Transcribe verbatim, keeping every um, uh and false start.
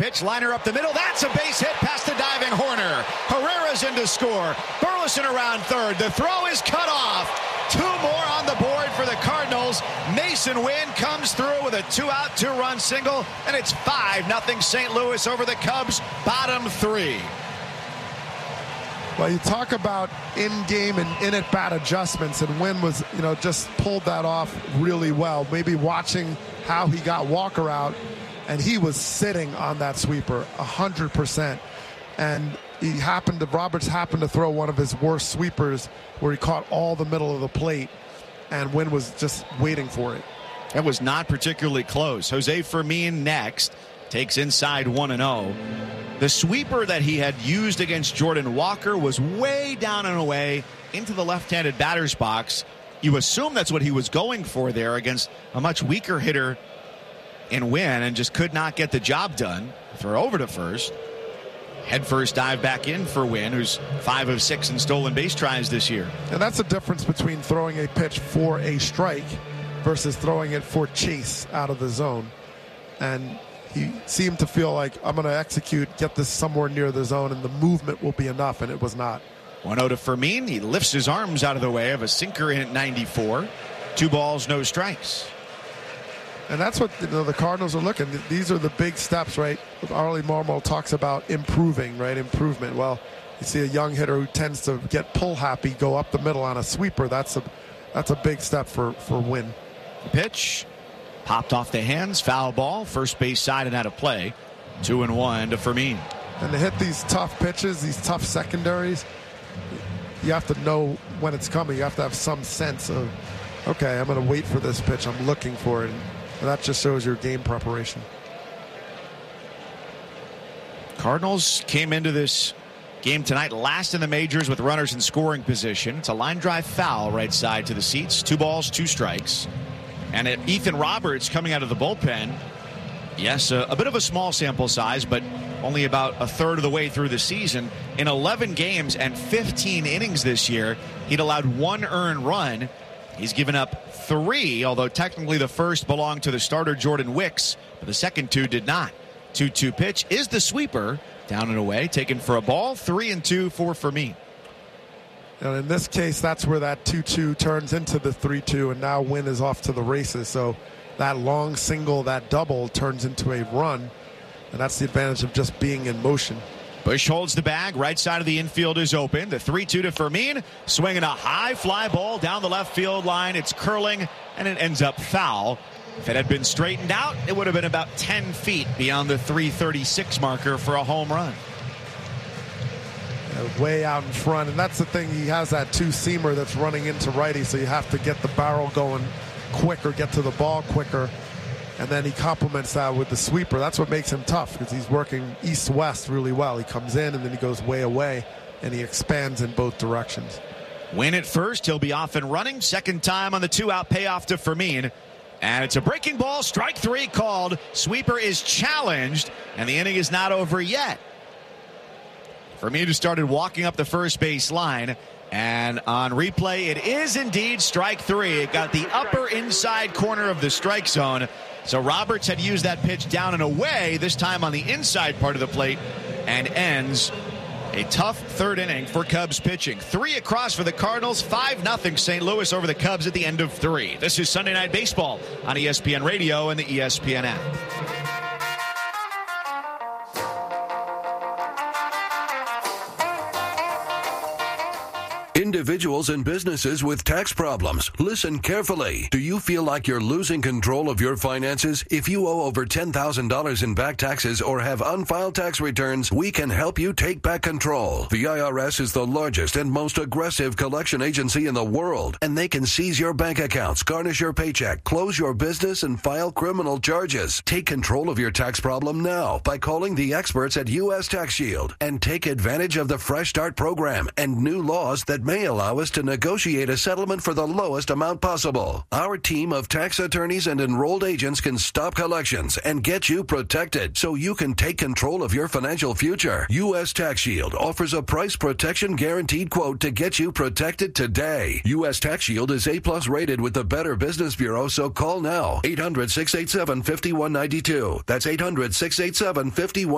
pitch, liner up the middle. That's a base hit past the diving Horner. Herrera's in to score. Burleson around third. The throw is cut off. Two more on the board for the Cardinals. Mason Wynn comes through with a two-out, two-run single, and it's five nothing Saint Louis over the Cubs, bottom three. Well, you talk about in-game and in-at-bat adjustments, and Wynn was, you know, just pulled that off really well. Maybe watching how he got Walker out, and he was sitting on that sweeper one hundred percent. And he happened to, Roberts happened to throw one of his worst sweepers where he caught all the middle of the plate, and Wynn was just waiting for it. That was not particularly close. Jose Fermin next takes inside one and oh. The sweeper that he had used against Jordan Walker was way down and away into the left-handed batter's box. You assume that's what he was going for there against a much weaker hitter in Wynn, and just could not get the job done. Throw over to first. Head first dive back in for Wynn, who's five of six in stolen base tries this year. And that's the difference between throwing a pitch for a strike versus throwing it for chase out of the zone. And he seemed to feel like, I'm going to execute, get this somewhere near the zone, and the movement will be enough, and it was not. one oh to Fermin. He lifts his arms out of the way of a sinker in at ninety-four. Two balls, no strikes. And that's what, you know, the Cardinals are looking. These are the big steps, right? Arlie Marmol talks about improving, right? Improvement. Well, you see a young hitter who tends to get pull happy, go up the middle on a sweeper. That's a that's a big step for, for Wynn. Pitch. Popped off the hands, foul ball, first base side and out of play. Two and one to Fermin. And to hit these tough pitches, these tough secondaries, you have to know when it's coming. You have to have some sense of, okay, I'm going to wait for this pitch. I'm looking for it. And that just shows your game preparation. Cardinals came into this game tonight last in the majors with runners in scoring position. It's a line drive foul right side to the seats. Two balls, two strikes. And Ethan Roberts coming out of the bullpen. Yes, a, a bit of a small sample size, but only about a third of the way through the season. In eleven games and fifteen innings this year, he'd allowed one earned run. He's given up three, although technically the first belonged to the starter Jordan Wicks, but the second two did not. two two pitch is the sweeper, down and away, taken for a ball. Three and two for Fermin. And in this case, that's where that two two turns into the three two, and now Wynn is off to the races. So that long single, that double turns into a run, and that's the advantage of just being in motion. Bush holds the bag. Right side of the infield is open. The three two to Fermin. Swinging a high fly ball down the left field line. It's curling, and it ends up foul. If it had been straightened out, it would have been about ten feet beyond the three thirty-six marker for a home run. Way out in front, and that's the thing, he has that two-seamer that's running into righty, so you have to get the barrel going quicker, get to the ball quicker, and then he complements that with the sweeper. That's what makes him tough, because he's working east-west really well. He comes in and then he goes way away, and he expands in both directions. Win at first, he'll be off and running. Second time on the two-out payoff to Fermin. And it's a breaking ball, strike three called. Sweeper is challenged, and the inning is not over yet. Fermin started walking up the first base line, and on replay, it is indeed strike three. It got the upper inside corner of the strike zone. So Roberts had used that pitch down and away, this time on the inside part of the plate, and ends a tough third inning for Cubs pitching. Three across for the Cardinals, five nothing Saint Louis over the Cubs at the end of three. This is Sunday Night Baseball on E S P N Radio and the E S P N app. Individuals and businesses with tax problems, listen carefully. Do you feel like you're losing control of your finances? If you owe over ten thousand dollars in back taxes or have unfiled tax returns, we can help you take back control. The I R S is the largest and most aggressive collection agency in the world, and they can seize your bank accounts, garnish your paycheck, close your business, and file criminal charges. Take control of your tax problem now by calling the experts at U S Tax Shield and take advantage of the Fresh Start program and new laws that may allow us to negotiate a settlement for the lowest amount possible. Our team of tax attorneys and enrolled agents can stop collections and get you protected so you can take control of your financial future. U S Tax Shield offers a price protection guaranteed quote to get you protected today. U S Tax Shield is A plus rated with the Better Business Bureau, so call now. eight hundred, six eight seven, five one nine two. That's eight hundred, six eight seven, five one nine two.